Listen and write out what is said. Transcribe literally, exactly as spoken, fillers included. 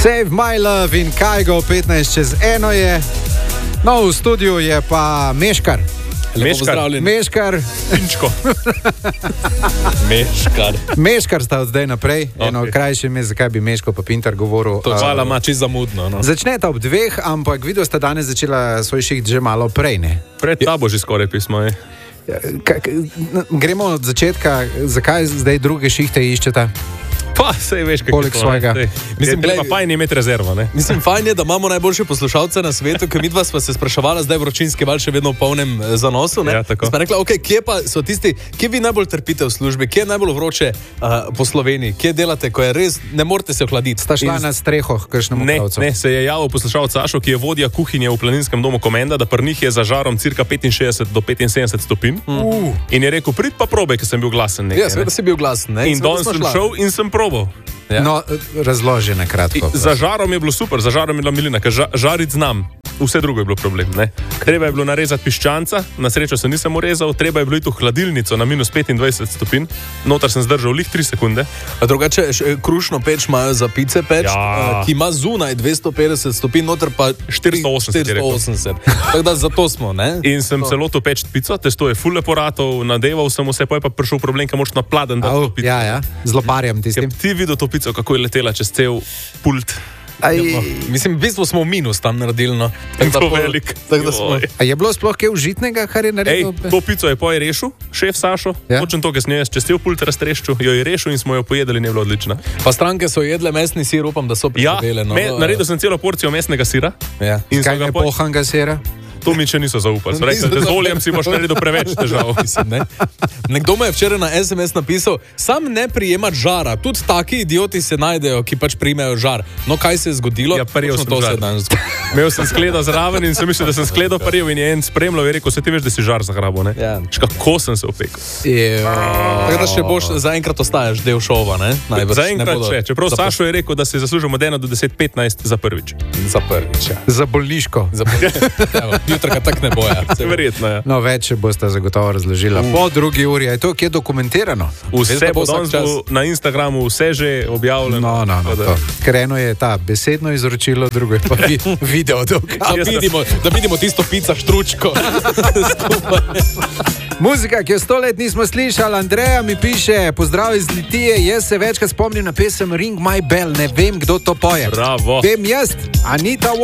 Save my love in Kajgo, petnajst čez eno je. No, v studiu je pa Meškar. Meškar. Meškar. Pinčko. Meškar. Meškar sta od zdaj naprej. Okay. Eno krajše ime, zakaj bi Meško pa Pintar govoril. To hvala ima čisto zamudno. No. Začneta ob dveh, ampak video sta danes začela svoj šiht že malo prej, ne? Pred tabo že skoraj pismo je. K- k- gremo od začetka, zakaj zdaj druge šihte iščeta? Pa, sej veš, kako Poleg svojega. Mislim, da je fajn imeti rezervo, ne? Mislim, fajn je, da imamo najboljše poslušalce na svetu, ker midva sva se spraševala, zdaj vročinski val še vedno v polnem zanosu, ne? Ja, tako. Sva rekla, ok, kje pa so tisti, kje vi najbolj trpite v službi, kje je najbolj vroče uh, po Sloveniji, kje delate, ko je res, ne morete se ohladiti. Sta šla In- na streho, kakšnemu Ne, pravcu? ne, se je javil poslušalec Sašo, ki je vodja kuhinje v planinskem domu Komenda, da pri njih je za žarom cirka petinšestdeset do petinsedemdeset stopinj. Uh. In je rekel, prid pa probaj, ker sem bil glasen nekaj. Ja, seveda si bil glasen, ne? In Seveda danes sva sem šla. šel in sem probal. Ja. No, razloži na kratko. Za žarom je bilo super, za žarom je bila milina, ker ža, žarit znam. Vse drugo je bilo problem. Ne? Treba je bilo narezati piščanca, na srečo se nisem urezal, treba je bilo iti v hladilnico na minus petindvajset stopinj, notar sem zdržal lih tri sekunde. A drugače, še krušno peč imajo za pice peč, Ja. uh, ki ima zunaj dvesto petdeset stopinj, noter pa štiristo osemdeset je rekel. štiristo osemdeset. Tako da zato smo, ne? In sem se lotil peči pico, testo je full leporatov, nadeval sem vse, pa je pa prišel problem, ker moraš na pladen dati Au, to pico. ja, ja, z loparjem tistim. Ti videl to pico, kako je letela čez cel pult. Aj, Mislim, v bistvu smo v minus tam naredili, no. In to pol- velik. Tako da smo... Joj. a je bilo sploh kaj užitnega, kar je Ej, naredil? to pico je poj rešil, šef Sašo, Ja. točno to, ker sem jo jaz čez cel pult raztreščil, jo je rešil in smo jo pojedli, ne je bilo odlična. Pa stranke so jedle mesni sir, upam, da so Ja, preživele. No. me, naredil sem celo porcijo mesnega sira Ja. in Kaj sem ga ne poj... pohanga sera? To mi še niso zaupali. So rekli, Niso da z zaupali. oljem si boš naredil preveč težav. Mislim, ne? Nekdo me je včeraj na es em es napisal, sam ne prijemati žara. Tudi taki idioti se najdejo, ki pač primejo žar. No, kaj se je zgodilo? Ja, prijel Točno sem to se žar. je danes zgodilo. Imel sem skledo zraven in sem mislil, da sem skledo prijel in je en spremljal in je rekel, se ti veš, da si žar zagrabil, ne? Ja. Še kako sem se opekel. Tako da še boš zaenkrat ostaješ del šova, ne? Najbrž ne Zaenkrat bodo- še. Čeprav za- Sašo je rekel, da se zaslužimo od ena do deset petnajst za prvič. Za prvič, ja. Za bolniško. Za prvič. Evo, jutra ga tak ne boja. Verjetno je. No, več boste zagotovo razložila. Po drugi uri je to, ki je dokumentirano. Vse Veste, bo bo vsak danes čas. bo na Instagramu, vse že objavljeno. No, no, no, Tako da- to. Ker eno je ta besedno izročilo, drugo je pa vi, video dokaz. Da vidimo, da vidimo tisto pica štručko. Skupaj. Muzika, ki jo sto let nismo slišali, Andreja mi piše, pozdrav iz Litije, jaz se večkrat spomnim na pesem Ring My Bell, ne vem, kdo to poje. Bravo. Vem jaz, Anita